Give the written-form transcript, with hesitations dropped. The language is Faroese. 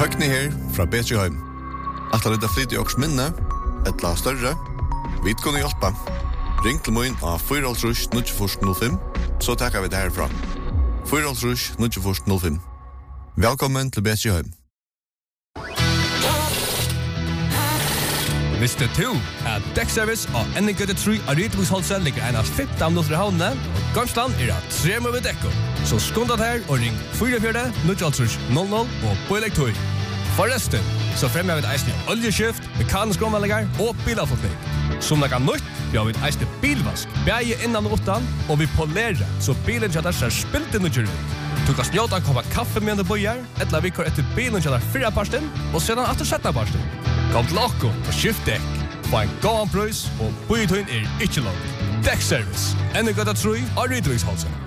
Høgni her fra Betjeheim. Atla rydda flyt I oks minne, etla større, vi kunne hjelpa. Ring til min av 4-0-0-5, så takker vi det herfra. 4-0-0-5. Velkommen til Betjeheim. Visste du at Dekkservice og NG3 av Rydviksholset ligger en av 15 minutter I havnene, og Gamsland at 3 med dekko. Så skundet her og ring 44-0-0 og på elektor. Forresten, så fremmer vi et eisende oljeskift, mekanisk omvallinger og bilavfotning. Som det kan nytt, vi har vi et eisende bilvask, beie innan og utan, og vi polerer, så bilen kjøtter ser spilt inn og kjører ut. Du kan snjåta koppa kaffe med en bøyer, eller vi kör etter bilen kjøtter 4 parsten, og sedan etter 17 parsten. Kom til okko og skift dekk. Få en gåan prøys, og bøyetøyen ikke langt. Dekkservice. NG3 av Rydviksholset.